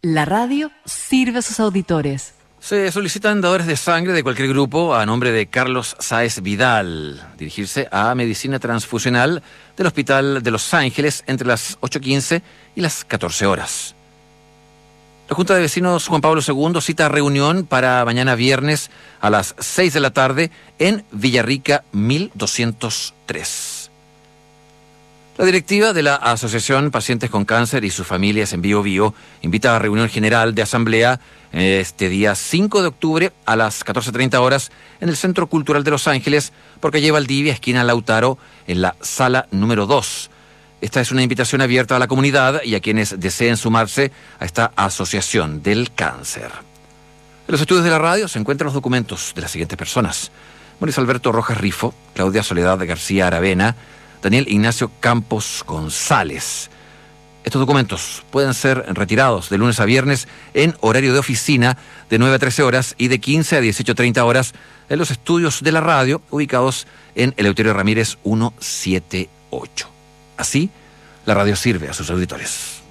La radio sirve a sus auditores. Se solicitan dadores de sangre de cualquier grupo a nombre de Carlos Sáez Vidal. Dirigirse a Medicina Transfusional del Hospital de Los Ángeles entre las 8:15 y las 14 horas. La Junta de Vecinos Juan Pablo II cita reunión para mañana viernes a las 6 de la tarde en Villarrica 1203. La directiva de la Asociación Pacientes con Cáncer y sus familias en Biobío invita a reunión general de asamblea este día 5 de octubre a las 14:30 horas en el Centro Cultural de Los Ángeles, porque lleva Valdivia, esquina Lautaro, en la sala número 2. Esta es una invitación abierta a la comunidad y a quienes deseen sumarse a esta asociación del cáncer. En los estudios de la radio se encuentran los documentos de las siguientes personas: Mauricio Alberto Rojas Rifo, Claudia Soledad García Aravena, Daniel Ignacio Campos González. Estos documentos pueden ser retirados de lunes a viernes en horario de oficina de 9 a 13 horas y de 15 a 18:30 horas en los estudios de la radio ubicados en Eleuterio Ramírez 178. Así, la radio sirve a sus auditores.